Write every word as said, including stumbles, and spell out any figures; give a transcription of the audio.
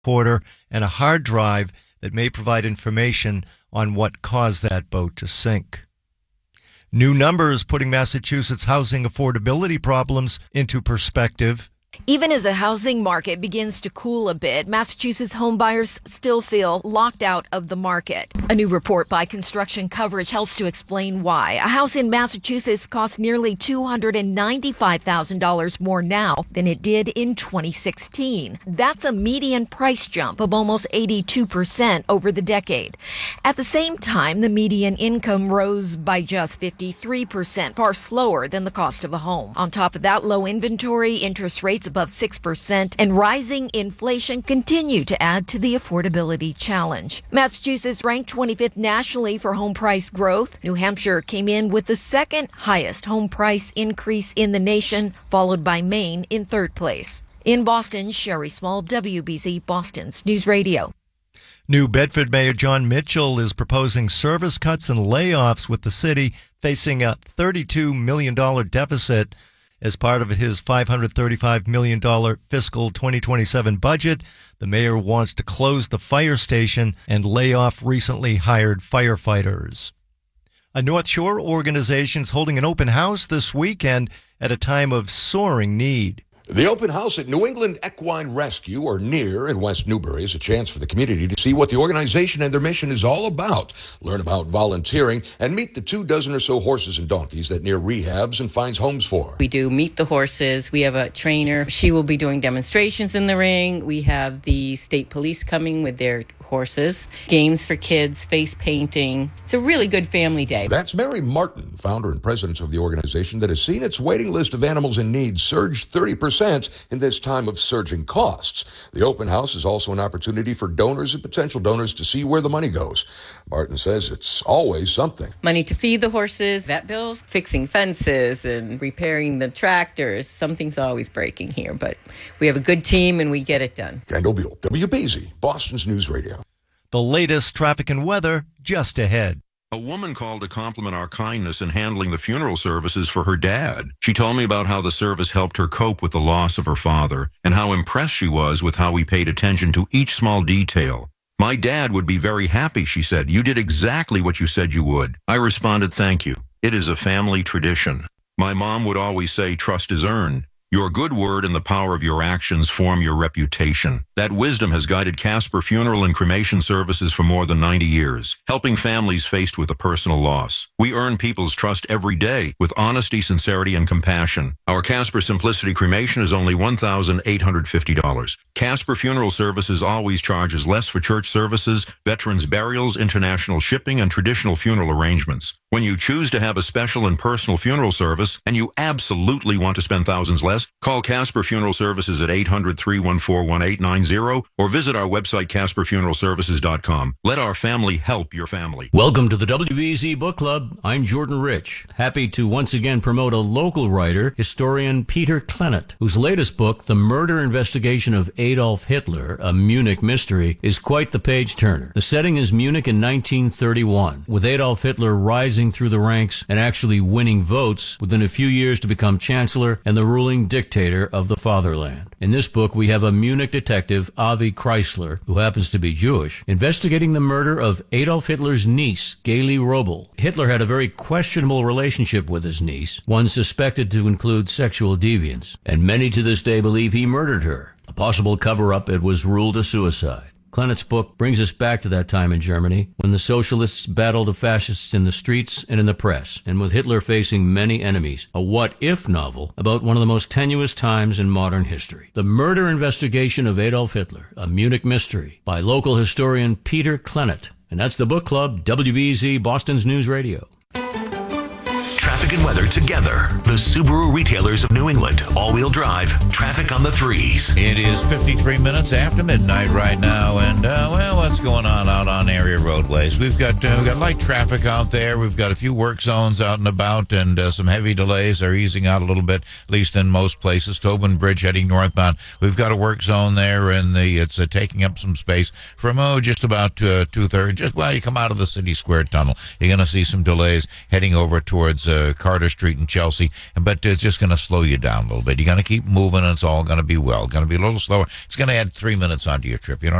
recorder and a hard drive that may provide information on what caused that boat to sink. New numbers putting Massachusetts housing affordability problems into perspective. Even as the housing market begins to cool a bit, Massachusetts homebuyers still feel locked out of the market. A new report by Construction Coverage helps to explain why. A house in Massachusetts costs nearly two hundred ninety-five thousand dollars more now than it did in twenty sixteen. That's a median price jump of almost eighty-two percent over the decade. At the same time, the median income rose by just fifty-three percent, far slower than the cost of a home. On top of that, low inventory, interest rates above six percent, and rising inflation continue to add to the affordability challenge. Massachusetts ranked twenty-fifth nationally for home price growth. New Hampshire came in with the second highest home price increase in the nation, followed by Maine in third place. In Boston, Sherry Small, W B Z Boston's News Radio. New Bedford Mayor John Mitchell is proposing service cuts and layoffs, with the city facing a thirty-two million dollars deficit. As part of his five hundred thirty-five million dollars fiscal twenty twenty-seven budget, the mayor wants to close the fire station and lay off recently hired firefighters. A North Shore organization is holding an open house this weekend at a time of soaring need. The open house at New England Equine Rescue, or NEAR, in West Newbury, is a chance for the community to see what the organization and their mission is all about, learn about volunteering, and meet the two dozen or so horses and donkeys that NEAR rehabs and finds homes for. We do meet the horses. We have a trainer. She will be doing demonstrations in the ring. We have the state police coming with their horses, games for kids, face painting. It's a really good family day. That's Mary Martin, founder and president of the organization that has seen its waiting list of animals in need surge thirty percent in this time of surging costs. The open house is also an opportunity for donors and potential donors to see where the money goes. Martin says it's always something. Money to feed the horses, vet bills, fixing fences, and repairing the tractors. Something's always breaking here, but we have a good team and we get it done. Kendall Buell, W B Z, Boston's News Radio. The latest traffic and weather just ahead. A woman called to compliment our kindness in handling the funeral services for her dad. She told me about how the service helped her cope with the loss of her father and how impressed she was with how we paid attention to each small detail. My dad would be very happy, she said. You did exactly what you said you would. I responded, thank you. It is a family tradition. My mom would always say, trust is earned. Your good word and the power of your actions form your reputation. That wisdom has guided Casper Funeral and Cremation Services for more than ninety years, helping families faced with a personal loss. We earn people's trust every day with honesty, sincerity, and compassion. Our Casper Simplicity Cremation is only one thousand eight hundred fifty dollars. Casper Funeral Services always charges less for church services, veterans burials, international shipping, and traditional funeral arrangements. When you choose to have a special and personal funeral service, and you absolutely want to spend thousands less, call Casper Funeral Services at eight hundred, three one four, one eight nine zero or visit our website, casper funeral services dot com. Let our family help your family. Welcome to the W B Z Book Club. I'm Jordan Rich, happy to once again promote a local writer, historian Peter Klennett, whose latest book, The Murder Investigation of Adolf Hitler, a Munich Mystery, is quite the page-turner. The setting is Munich in nineteen thirty-one, with Adolf Hitler rising through the ranks and actually winning votes within a few years to become chancellor and the ruling dictator of the fatherland. In this book, we have a Munich detective, Avi Chrysler, who happens to be Jewish, investigating the murder of Adolf Hitler's niece, Gaily Robel. Hitler had a very questionable relationship with his niece, one suspected to include sexual deviance, and many to this day believe he murdered her. A possible cover-up, it was ruled a suicide. Klennett's book brings us back to that time in Germany when the socialists battled the fascists in the streets and in the press, and with Hitler facing many enemies. A what-if novel about one of the most tenuous times in modern history. The Murder Investigation of Adolf Hitler, a Munich Mystery, by local historian Peter Klennett. And that's the Book Club, W B Z, Boston's News Radio. Traffic and weather together. The Subaru retailers of New England. All-wheel drive. Traffic on the threes. It is fifty-three minutes after midnight right now, and uh, well, what's going on out on area roadways? We've got uh, we've got light traffic out there. We've got a few work zones out and about, and uh, some heavy delays are easing out a little bit, at least in most places. Tobin Bridge heading northbound. We've got a work zone there, and the it's uh, taking up some space from oh just about uh, two thirds. Just well, you come out of the City Square Tunnel, you're going to see some delays heading over towards. Uh, uh, Carter Street in Chelsea, but it's just going to slow you down a little bit. You're going to keep moving, and it's all going to be well. Going to be a little slower. It's going to add three minutes onto your trip. You know